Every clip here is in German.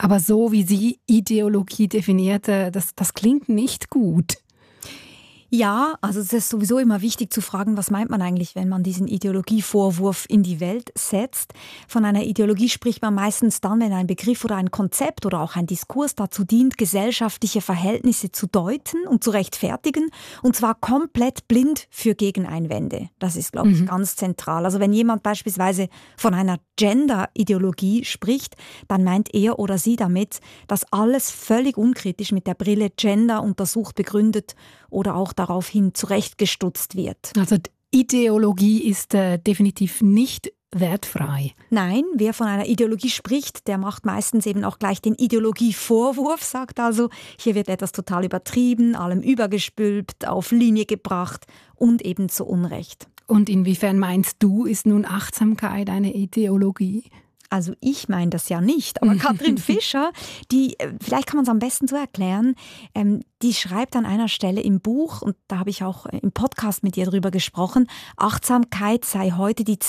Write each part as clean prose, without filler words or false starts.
Aber so wie sie Ideologie definierte, das klingt nicht gut. Ja, also es ist sowieso immer wichtig zu fragen, was meint man eigentlich, wenn man diesen Ideologievorwurf in die Welt setzt. Von einer Ideologie spricht man meistens dann, wenn ein Begriff oder ein Konzept oder auch ein Diskurs dazu dient, gesellschaftliche Verhältnisse zu deuten und zu rechtfertigen, und zwar komplett blind für Gegeneinwände. Das ist, glaube ich, ganz zentral. Also wenn jemand beispielsweise von einer Gender-Ideologie spricht, dann meint er oder sie damit, dass alles völlig unkritisch mit der Brille Gender untersucht, begründet oder auch daraufhin zurechtgestutzt wird. Also die Ideologie ist definitiv nicht wertfrei. Nein, wer von einer Ideologie spricht, der macht meistens eben auch gleich den Ideologievorwurf, sagt also, hier wird etwas total übertrieben, allem übergestülpt, auf Linie gebracht und eben zu Unrecht. Und inwiefern meinst du, ist nun Achtsamkeit eine Ideologie? Also ich meine das ja nicht, aber Katrin Fischer, die, vielleicht kann man es am besten so erklären, die schreibt an einer Stelle im Buch, und da habe ich auch im Podcast mit ihr drüber gesprochen, Achtsamkeit sei heute die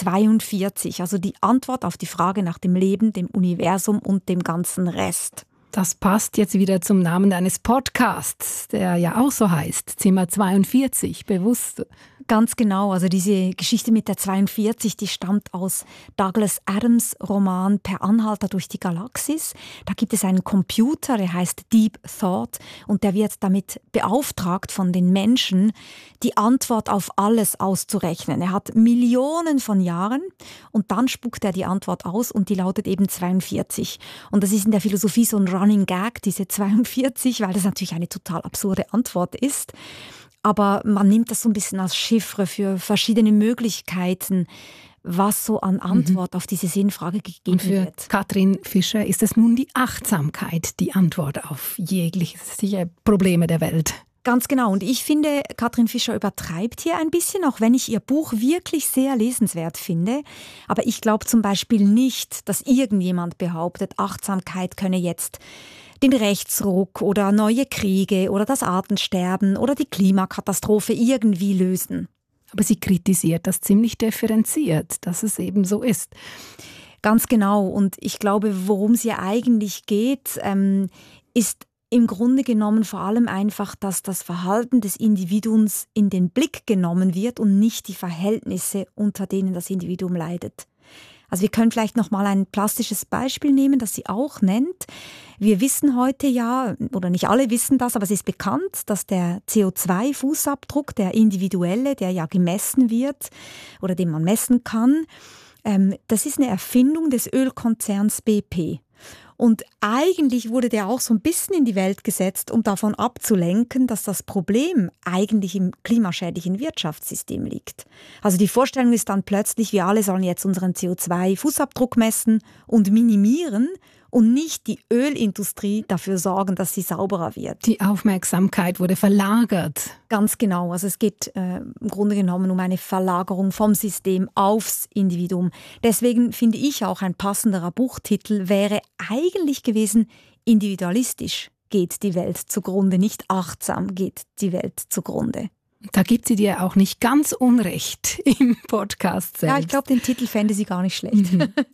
42, also die Antwort auf die Frage nach dem Leben, dem Universum und dem ganzen Rest. Das passt jetzt wieder zum Namen deines Podcasts, der ja auch so heißt, Zimmer 42, bewusst. Ganz genau, also diese Geschichte mit der 42, die stammt aus Douglas Adams' Roman Per Anhalter durch die Galaxis. Da gibt es einen Computer, der heißt Deep Thought, und der wird damit beauftragt von den Menschen, die Antwort auf alles auszurechnen. Er hat Millionen von Jahren und dann spuckt er die Antwort aus und die lautet eben 42. Und das ist in der Philosophie so ein Running Gag, diese 42, weil das natürlich eine total absurde Antwort ist. Aber man nimmt das so ein bisschen als Chiffre für verschiedene Möglichkeiten, was so an Antwort auf diese Sinnfrage gegeben wird. Für Katrin Fischer ist es nun die Achtsamkeit, die Antwort auf jegliche Probleme der Welt. Ganz genau. Und ich finde, Katrin Fischer übertreibt hier ein bisschen, auch wenn ich ihr Buch wirklich sehr lesenswert finde. Aber ich glaube zum Beispiel nicht, dass irgendjemand behauptet, Achtsamkeit könne jetzt den Rechtsruck oder neue Kriege oder das Artensterben oder die Klimakatastrophe irgendwie lösen. Aber sie kritisiert das ziemlich differenziert, dass es eben so ist. Ganz genau. Und ich glaube, worum es hier eigentlich geht, ist im Grunde genommen vor allem einfach, dass das Verhalten des Individuums in den Blick genommen wird und nicht die Verhältnisse, unter denen das Individuum leidet. Also wir können vielleicht noch mal ein plastisches Beispiel nehmen, das sie auch nennt. Wir wissen heute ja, oder nicht alle wissen das, aber es ist bekannt, dass der CO2-Fußabdruck, der individuelle, der ja gemessen wird oder den man messen kann, das ist eine Erfindung des Ölkonzerns BP. Und eigentlich wurde der auch so ein bisschen in die Welt gesetzt, um davon abzulenken, dass das Problem eigentlich im klimaschädlichen Wirtschaftssystem liegt. Also die Vorstellung ist dann plötzlich, wir alle sollen jetzt unseren CO2-Fußabdruck messen und minimieren und nicht die Ölindustrie dafür sorgen, dass sie sauberer wird. Die Aufmerksamkeit wurde verlagert. Ganz genau. Also es geht im Grunde genommen um eine Verlagerung vom System aufs Individuum. Deswegen finde ich auch, ein passenderer Buchtitel wäre eigentlich gewesen, individualistisch geht die Welt zugrunde, nicht achtsam geht die Welt zugrunde. Da gibt sie dir auch nicht ganz Unrecht im Podcast selbst. Ja, ich glaube, den Titel fände sie gar nicht schlecht.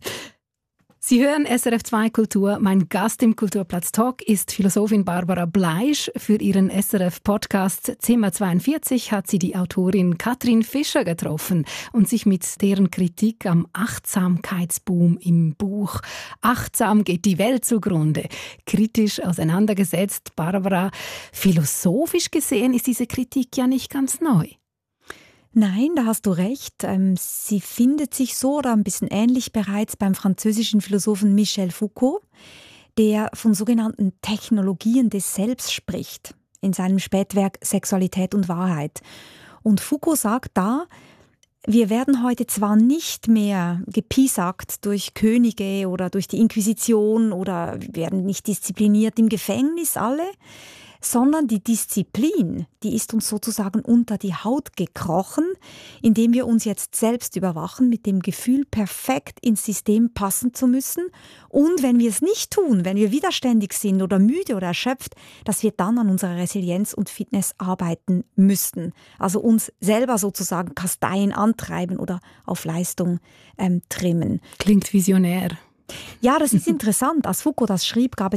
Sie hören SRF 2 Kultur. Mein Gast im Kulturplatz Talk ist Philosophin Barbara Bleisch. Für ihren SRF-Podcast Zimmer 42 hat sie die Autorin Katrin Fischer getroffen und sich mit deren Kritik am Achtsamkeitsboom im Buch Achtsam geht die Welt zugrunde kritisch auseinandergesetzt. Barbara, philosophisch gesehen ist diese Kritik ja nicht ganz neu. Nein, da hast du recht. Sie findet sich so oder ein bisschen ähnlich bereits beim französischen Philosophen Michel Foucault, der von sogenannten Technologien des Selbst spricht, in seinem Spätwerk Sexualität und Wahrheit. Und Foucault sagt da, wir werden heute zwar nicht mehr gepiesackt durch Könige oder durch die Inquisition oder werden nicht diszipliniert im Gefängnis alle, sondern die Disziplin, die ist uns sozusagen unter die Haut gekrochen, indem wir uns jetzt selbst überwachen mit dem Gefühl, perfekt ins System passen zu müssen. Und wenn wir es nicht tun, wenn wir widerständig sind oder müde oder erschöpft, dass wir dann an unserer Resilienz und Fitness arbeiten müssten. Also uns selber sozusagen kasteien, antreiben oder auf Leistung trimmen. Klingt visionär. Ja, das ist interessant. Als Foucault das schrieb, gab